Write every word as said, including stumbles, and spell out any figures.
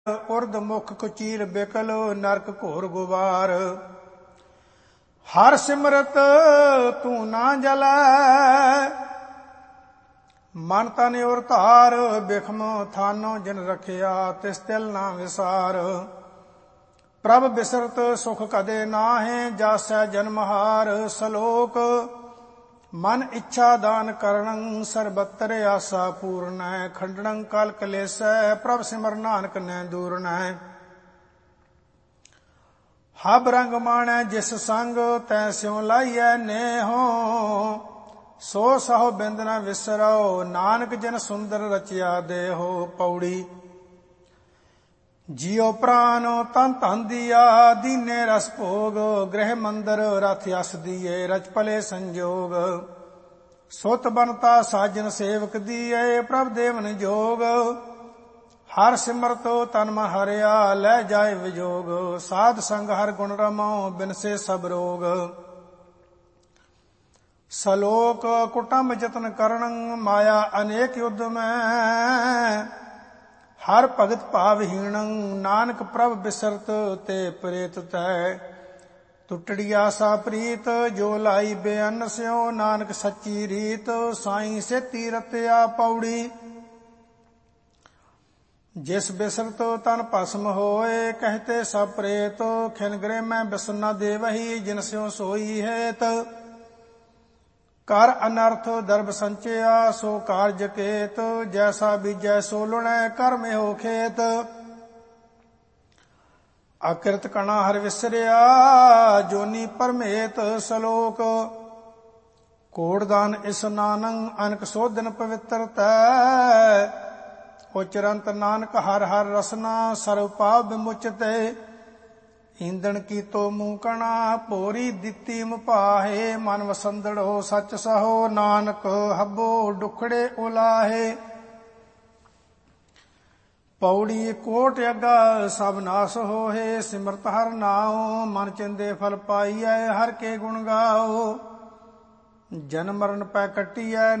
ਉਰਦ ਮੁਖ ਕੁਚੀਲ ਬਿਕਲ ਨਰਕ ਘੋਰ ਗੁਬਾਰ। ਹਰ ਸਿਮਰਤ ਤੂੰ ਨਾ ਜਲੈ, ਮਨ ਤਨ ਔਰ ਧਾਰ। ਬਿਖਮ ਥਾਨੋ ਜਿਨ ਰਖਿਆ, ਤਿਸ ਤਿਲ ਨਾ ਵਿਸਾਰ। ਪ੍ਰਭ ਬਿਸਰਤ ਸੁਖ ਕਦੇ ਨਾਹਿ, ਜਾਸੈ ਜਨਮਹਾਰ। ਸਲੋਕ ਮਨ ਇੱਛਾ ਦਾਨ ਕਰਣੰ, ਸਰਬਤਰ ਆਸਾ ਪੂਰਨੈ। ਖੰਡਣੰ ਕਲ ਕਲੇਸੈ, ਪ੍ਰਭ ਸਿਮਰ ਨਾਨਕ ਨੈ ਦੂਰਨੈ। ਹਬ ਰੰਗ ਮਾਣੈ ਜਿਸ ਸੰਗ, ਤੈ ਸਿਉ ਲਾਈਐ ਨੇਹੋ। ਸੋ ਸਹੁ ਬਿੰਦ ਨ ਵਿਸਰਉ, ਨਾਨਕ ਜਿਨ ਸੁੰਦਰ ਰਚਿਆ ਦੇਹੋ। ਪੌੜੀ ਜਿਉ ਪ੍ਰਾਨ ਤਨ ਧਨ ਦੀਆ, ਦੀਨੇ ਰਸ ਭੋਗ। ਗ੍ਰਹਿ ਮੰਦਰ ਰਥ ਯਸ ਦੀਏ, ਰਚ ਭਲੇ ਸੰਜੋਗ। ਸੁਤ ਬਨਤਾ ਸਾਜਨ ਸੇਵਕ ਦੀਏ, ਪ੍ਰਭ ਦੇਵਨ ਜੋਗ। ਹਰ ਸਿਮਰਤ ਤਨ ਮਨ ਹਰਿਆ, ਲੈ ਜਾਏ ਵਿਜੋਗ। ਸਾਧ ਸੰਗ ਹਰ ਗੁਣ ਰਮਉ, ਬਿਨਸੇ ਸਭ ਰੋਗ। ਸਲੋਕ ਕੁਟੰਬ ਜਤਨ ਕਰਣੰ, ਮਾਇਆ ਅਨੇਕ ਯੁੱਧ ਮੈਂ। ਹਰ ਭਗਤ ਭਾਵਹੀਣੰ, ਨਾਨਕ ਪ੍ਰਭ ਬਿਸਰਤ ਤੇ ਪ੍ਰੇਤ ਤੈ। ਟੁੱਟੜੀ ਆਸਾ ਪ੍ਰੀਤ, ਜੋ ਲਾਈ ਬੇਅੰਨ ਸਿਉ। ਨਾਨਕ ਸੱਚੀ ਰੀਤ, ਸਾਈਂ ਸੇਤੀ ਰਤਿਆ। ਪੌੜੀ ਜਿਸ ਬਿਸਰਤ ਤਨ ਭਸਮ ਹੋਏ, ਕਹਤੇ ਸਭ ਪ੍ਰੇਤ। ਖਿਨ ਗ੍ਰਹਿ ਮੈਂ ਬਿਸਰ ਨ ਦੇਵਹੀ, ਜਿਨ ਸਿਉ ਸੋਈ ਹੇਤ। ਕਰ ਅਨਰਥ ਦਰਬ ਸੰਚਿਆ, ਸੋ ਕਾਰਜ ਕੇਤ। ਜੈਸਾ ਬੀਜੈ ਸੋ ਲੁਣੈ, ਕਰਮ ਇਹੋ ਖੇਤ। ਅਕਿਰਤ ਕਣਾ ਹਰਿ ਵਿਸਰਿਆ, ਜੋਨੀ ਪਰਮੇਤ। ਸਲੋਕ ਕੋੜਦਾਨ ਇਸਨਾਨੰ, ਅਨਕ ਸੋਧਨ ਪਵਿੱਤਰ ਤੈ। ਉਚਰੰਤ ਨਾਨਕ ਹਰ ਹਰ ਰਸਨਾ, ਸਰਬ ਪਾਪ ਵਿਮੁਚਤੇ। ਈਂਦਣ ਕੀਤੋ ਮੂੰਹ ਕਣਾ, ਭੋਰੀ ਦਿੱਤੀ ਮੁਪਾਹੇ। ਮਨ ਵਸੰਦੜੋ ਸੱਚ ਸਹੋ, ਨਾਨਕ ਹੱਬੋ ਡੁਖੜੇ ਉਲਾਹੇ। ਪੌੜੀ ਕੋਟ ਅੱਗਾ ਸਭ ਨਾਸ ਹੋਏ, ਸਿਮਰਤ ਹਰ ਨਾਉ। ਮਨ ਚਿੰਦੇ ਫਲ ਪਾਈਐ, ਹਰ ਕੇ ਗੁਣ ਗਾਓ। ਜਨਮ ਮਰਨ ਪੈ ਕੱਟੀਐ,